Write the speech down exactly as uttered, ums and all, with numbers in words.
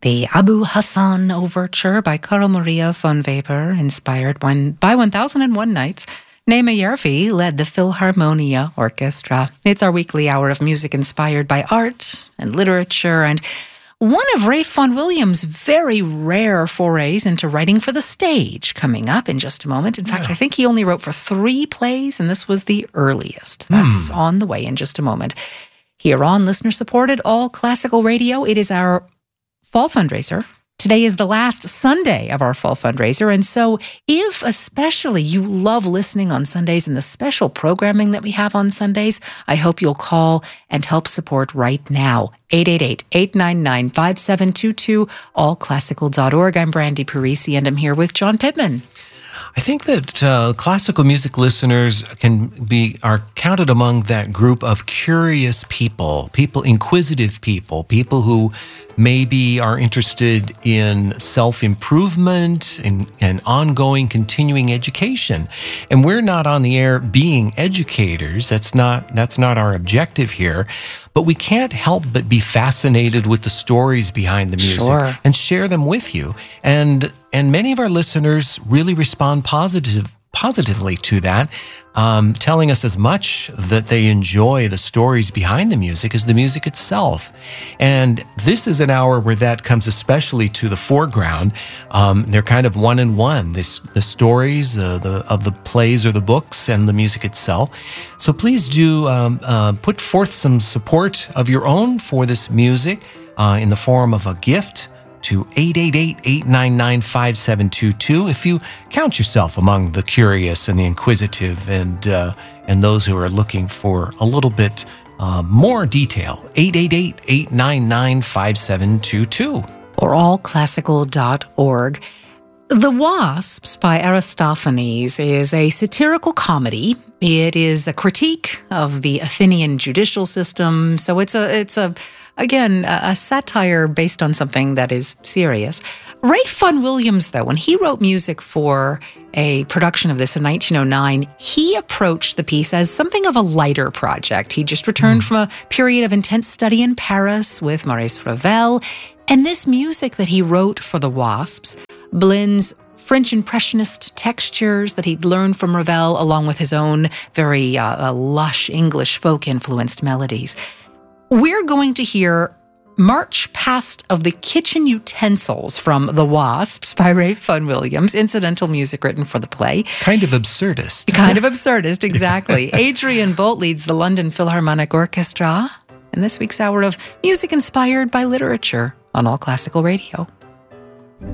The Abu Hassan Overture by Carl Maria von Weber, inspired one, by one thousand one Nights. Naima Järvi led the Philharmonia Orchestra. It's our weekly hour of music inspired by art and literature, and one of Ralph Vaughan Williams' very rare forays into writing for the stage coming up in just a moment. In fact, yeah. I think he only wrote for three plays, and this was the earliest. That's hmm. on the way in just a moment. Here on listener-supported All Classical Radio, it is our fall fundraiser. Today is the last Sunday of our fall fundraiser, and so if especially you love listening on Sundays and the special programming that we have on Sundays, I hope you'll call and help support right now. eight eight eight, eight nine nine, five seven two two, all classical dot org. I'm Brandy Parisi, and I'm here with John Pittman. I think that uh, classical music listeners can be are counted among that group of curious people, people, inquisitive people, people who maybe are interested in self-improvement and, and ongoing continuing education. And we're not on the air being educators. That's not that's not our objective here. But we can't help but be fascinated with the stories behind the music sure. and share them with you. And and many of our listeners really respond positive positively to that, um, telling us as much that they enjoy the stories behind the music as the music itself. And this is an hour where that comes especially to the foreground. Um, they're kind of one in one, this, the stories uh, the, of the plays or the books and the music itself. So please do um, uh, put forth some support of your own for this music uh, in the form of a gift to eight eight eight, eight nine nine, five seven two two if you count yourself among the curious and the inquisitive and uh, and those who are looking for a little bit uh, more detail. eight eight eight, eight nine nine, five seven two two. Or all classical dot org. The Wasps by Aristophanes is a satirical comedy. It is a critique of the Athenian judicial system. So it's a it's a Again, a satire based on something that is serious. Ralph Vaughan Williams, though, when he wrote music for a production of this in nineteen oh nine, he approached the piece as something of a lighter project. He just returned mm. from a period of intense study in Paris with Maurice Ravel, and this music that he wrote for the Wasps blends French Impressionist textures that he'd learned from Ravel, along with his own very uh, lush English folk-influenced melodies. We're going to hear March Past of the Kitchen Utensils from The Wasps by Ralph Vaughan Williams, incidental music written for the play. Kind of absurdist. Kind of absurdist, exactly. Adrian Bolt leads the London Philharmonic Orchestra in this week's hour of music inspired by literature on All Classical Radio.